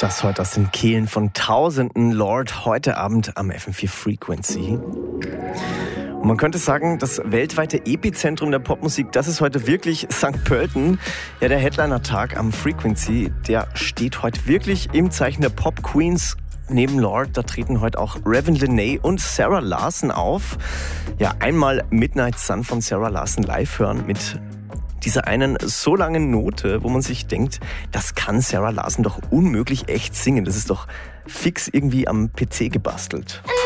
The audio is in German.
Das heute aus den Kehlen von Tausenden, Lord, heute Abend am FM4 Frequency. Und man könnte sagen, das weltweite Epizentrum der Popmusik, das ist heute wirklich St. Pölten. Ja, der Headliner-Tag am Frequency, der steht heute wirklich im Zeichen der Pop-Queens. Neben Lord, da treten heute auch Ravyn Lenae und Sarah Larsson auf. Ja, einmal Midnight Sun von Sarah Larsson live hören mit dieser einen so langen Note, wo man sich denkt, das kann Sarah Larsson doch unmöglich echt singen. Das ist doch fix irgendwie am PC gebastelt.